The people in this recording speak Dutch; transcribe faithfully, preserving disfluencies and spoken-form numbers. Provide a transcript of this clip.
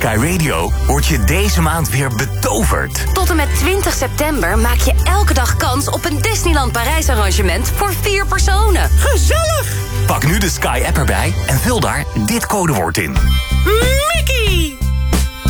Sky Radio word je deze maand weer betoverd. Tot en met twintig september maak je elke dag kans op een Disneyland Parijs arrangement voor vier personen. Gezellig! Pak nu de Sky app erbij en vul daar dit codewoord in. Mickey!